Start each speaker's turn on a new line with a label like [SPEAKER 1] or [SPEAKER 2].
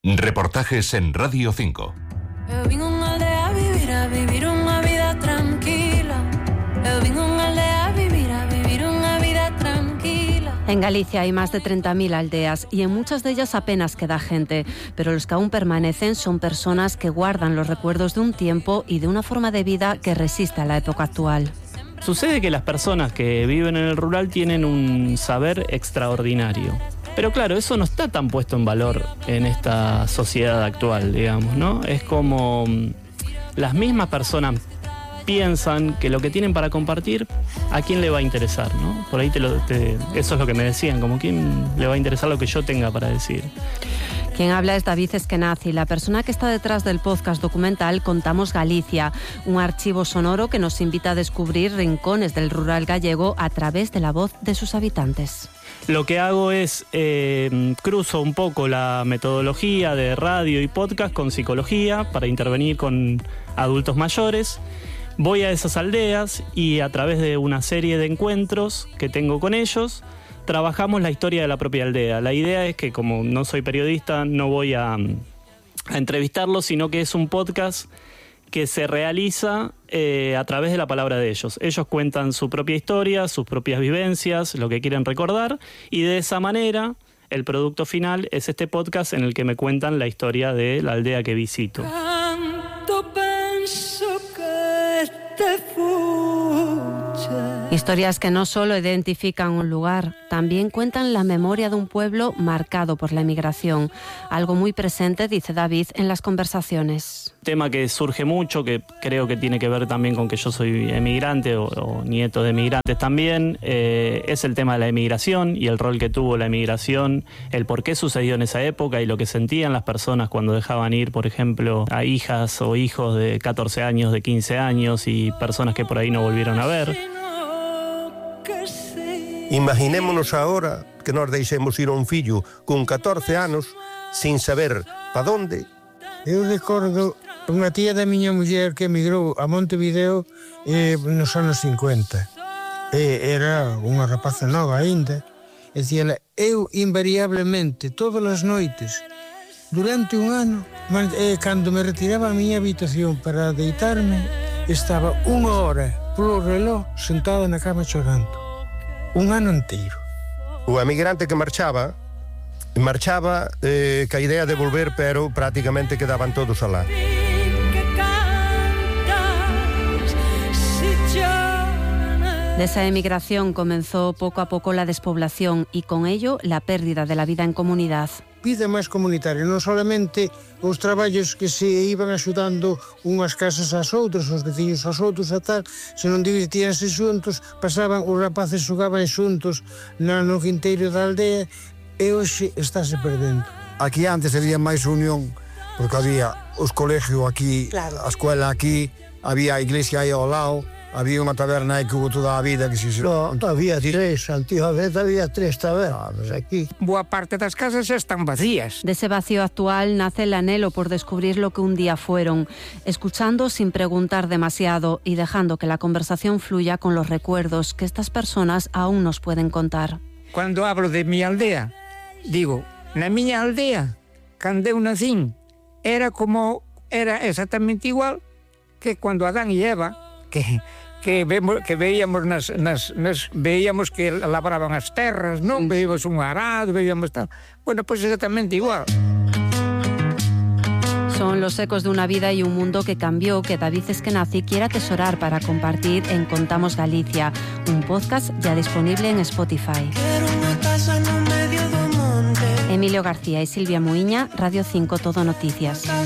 [SPEAKER 1] Reportajes en Radio 5.
[SPEAKER 2] Eu vim unha aldea a vivir unha vida tranquila. Eu vim unha aldea a vivir unha vida tranquila.
[SPEAKER 3] En Galicia hay más de 30.000 aldeas y en muchas de ellas apenas queda gente, pero los que aún permanecen son personas que guardan los recuerdos de un tiempo y de una forma de vida que resiste a la época actual.
[SPEAKER 4] Sucede que las personas que viven en el rural tienen un saber extraordinario. Pero claro, eso no está tan puesto en valor en esta sociedad actual, digamos, ¿no? Es como las mismas personas piensan que lo que tienen para compartir, ¿a quién le va a interesar, no? Por ahí eso es lo que me decían, como quién le va a interesar lo que yo tenga para decir.
[SPEAKER 3] Quien habla es David Eskenazi, la persona que está detrás del podcast documental Contamos Galicia, un archivo sonoro que nos invita a descubrir rincones del rural gallego a través de la voz de sus habitantes.
[SPEAKER 4] Lo que hago es cruzo un poco la metodología de radio y podcast con psicología para intervenir con adultos mayores. Voy a esas aldeas y a través de una serie de encuentros que tengo con ellos, trabajamos la historia de la propia aldea. La idea es que, como no soy periodista, no voy a entrevistarlos, sino que es un podcast que se realiza a través de la palabra de ellos. Ellos cuentan su propia historia, sus propias vivencias, lo que quieren recordar, y de esa manera el producto final es este podcast en el que me cuentan la historia de la aldea que visito.
[SPEAKER 3] Historias que no solo identifican un lugar, también cuentan la memoria de un pueblo marcado por la emigración, algo muy presente, dice David, en las conversaciones.
[SPEAKER 4] Tema que surge mucho, que creo que tiene que ver también con que yo soy emigrante o nieto de emigrantes también, es el tema de la emigración y el rol que tuvo la emigración, el por qué sucedió en esa época y lo que sentían las personas cuando dejaban ir, por ejemplo, a hijas o hijos de 14 años, de 15 años y personas que por ahí no volvieron a ver.
[SPEAKER 5] Imaginémonos agora que nos deixemos ir a un fillo con 14 anos sin saber pa donde.
[SPEAKER 6] Eu recordo unha tía da miña muller que emigrou a Montevideo nos anos 50. Era unha rapaza nova aínda. E dicía, eu invariablemente todas as noites durante un ano, cando me retiraba a miña habitación para deitarme, estaba unha hora polo reloj sentada na cama chorando. Un ano inteiro.
[SPEAKER 5] O emigrante que marchaba ca idea de volver, pero prácticamente quedaban todos alá.
[SPEAKER 3] De esa emigración comenzó poco a poco la despoblación y con ello la pérdida de la vida en comunidad.
[SPEAKER 6] Vida máis comunitaria, non solamente os traballos que se iban axudando unhas casas ás outras, os veciños aos outros a tal, senón divertíanse xuntos, pasaban, os rapaces xogaban xuntos no quinteiro da aldea, e hoxe estáse perdendo.
[SPEAKER 7] Aquí antes había máis unión, porque había os colegios aquí, claro. A escuela aquí, había a iglesia aí ao lado, había unha taberna aí que hubo toda a vida que se...
[SPEAKER 6] Non, había tres, antigamente había tres tabernas aquí.
[SPEAKER 8] Boa parte das casas xa están vacías.
[SPEAKER 3] De ese vacío actual nace el anhelo por descubrir lo que un día fueron, escuchando sin preguntar demasiado y dejando que la conversación fluya con los recuerdos que estas personas aún nos pueden contar.
[SPEAKER 8] Cuando hablo de mi aldea, digo, na miña aldea, cando eu nacín, era exactamente igual que cuando Adán e Eva, que veíamos veíamos que labraban as terras, non? Veíamos un arado, veíamos tal. Bueno, pues exactamente igual.
[SPEAKER 3] Son los ecos de una vida y un mundo que cambió, que David Eskenazi quiere atesorar para compartir en Contamos Galicia, un podcast ya disponible en Spotify. Emilio García y Silvia Muiña, Radio 5 Todo Noticias.